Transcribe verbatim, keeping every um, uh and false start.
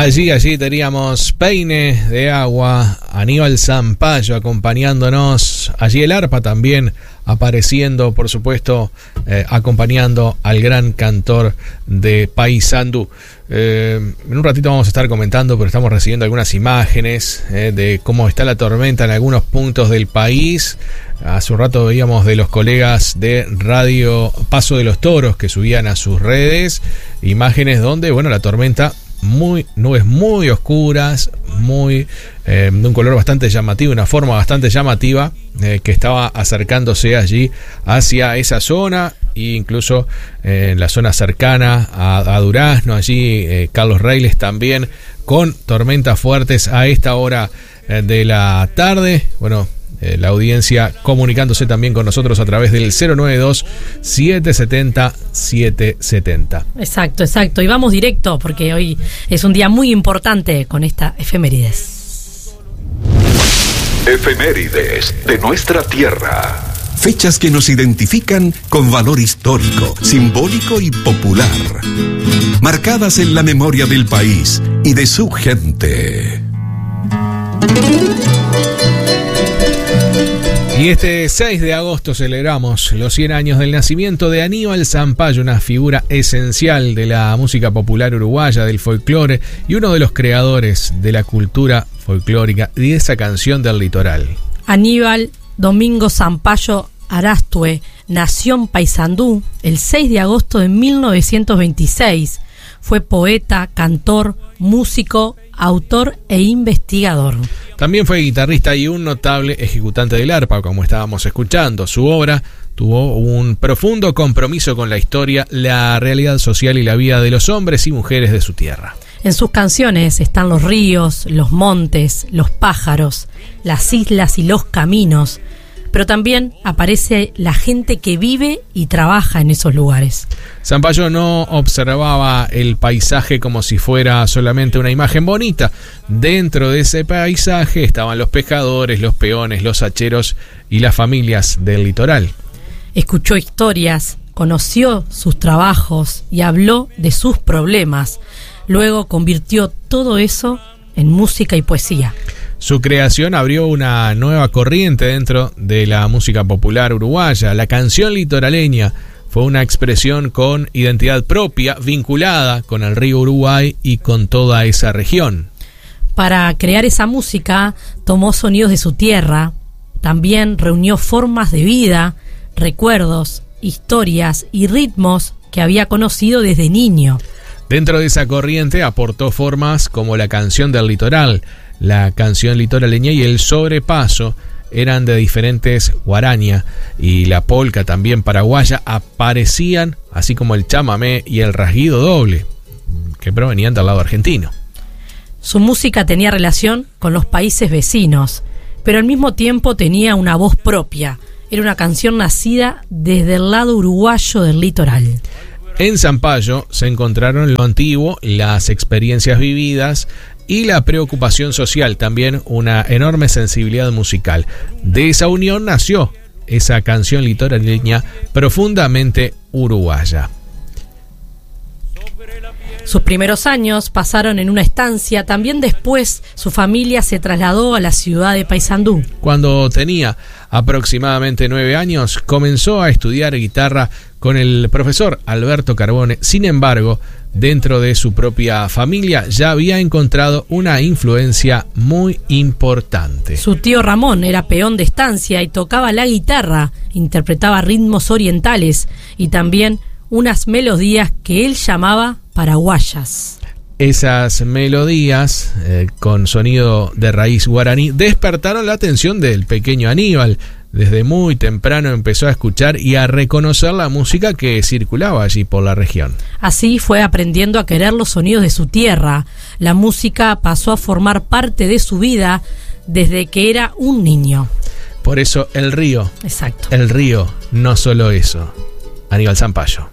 Allí, allí teníamos Peine de Agua, Aníbal Zampayo acompañándonos, allí el arpa también apareciendo, por supuesto, eh, acompañando al gran cantor de Paysandú. Eh, en un ratito vamos a estar comentando, pero estamos recibiendo algunas imágenes eh, de cómo está la tormenta en algunos puntos del país. Hace un rato veíamos de los colegas de Radio Paso de los Toros que subían a sus redes imágenes donde, bueno, la tormenta, muy nubes muy oscuras, muy eh, de un color bastante llamativo, una forma bastante llamativa, eh, que estaba acercándose allí hacia esa zona, e incluso eh, en la zona cercana a, a Durazno, allí eh, Carlos Reiles también con tormentas fuertes a esta hora eh, de la tarde. Bueno, Eh, la audiencia comunicándose también con nosotros a través del cero nueve dos, siete siete cero, siete siete cero. Exacto, exacto. Y vamos directo porque hoy es un día muy importante con esta efemérides. Efemérides de nuestra tierra. Fechas que nos identifican con valor histórico, simbólico y popular. Marcadas en la memoria del país y de su gente. Y este seis de agosto celebramos los cien años del nacimiento de Aníbal Zampayo, una figura esencial de la música popular uruguaya, del folclore y uno de los creadores de la cultura folclórica y de esa canción del litoral. Aníbal Domingo Zampayo Arastue nació en Paysandú el seis de agosto de mil novecientos veintiséis. Fue poeta, cantor, músico, autor e investigador. También fue guitarrista y un notable ejecutante del arpa, como estábamos escuchando. Su obra tuvo un profundo compromiso con la historia, la realidad social y la vida de los hombres y mujeres de su tierra. En sus canciones están los ríos, los montes, los pájaros, las islas y los caminos, pero también aparece la gente que vive y trabaja en esos lugares. Zampayo no observaba el paisaje como si fuera solamente una imagen bonita. Dentro de ese paisaje estaban los pescadores, los peones, los hacheros y las familias del litoral. Escuchó historias, conoció sus trabajos y habló de sus problemas. Luego convirtió todo eso en música y poesía. Su creación abrió una nueva corriente dentro de la música popular uruguaya. La canción litoraleña fue una expresión con identidad propia, vinculada con el río Uruguay y con toda esa región. Para crear esa música, tomó sonidos de su tierra, también reunió formas de vida, recuerdos, historias y ritmos que había conocido desde niño. Dentro de esa corriente aportó formas como la canción del litoral, la canción litoraleña y el sobrepaso. Eran de diferentes guaraña, y la polca también paraguaya aparecían, así como el chamamé y el rasguido doble, que provenían del lado argentino. Su música tenía relación con los países vecinos, pero al mismo tiempo tenía una voz propia. Era una canción nacida desde el lado uruguayo del litoral. En Zampayo se encontraron lo antiguo, las experiencias vividas y la preocupación social, también una enorme sensibilidad musical. De esa unión nació esa canción litoraleña profundamente uruguaya. Sus primeros años pasaron en una estancia, también después su familia se trasladó a la ciudad de Paysandú. Cuando tenía aproximadamente nueve años, comenzó a estudiar guitarra con el profesor Alberto Carbone. Sin embargo, dentro de su propia familia ya había encontrado una influencia muy importante. Su tío Ramón era peón de estancia y tocaba la guitarra, interpretaba ritmos orientales y también unas melodías que él llamaba paraguayas. Esas melodías, eh, con sonido de raíz guaraní, despertaron la atención del pequeño Aníbal. Desde muy temprano empezó a escuchar y a reconocer la música que circulaba allí por la región. Así fue aprendiendo a querer los sonidos de su tierra. La música pasó a formar parte de su vida desde que era un niño. Por eso el río. Exacto. El río, no solo eso. Aníbal Zampayo.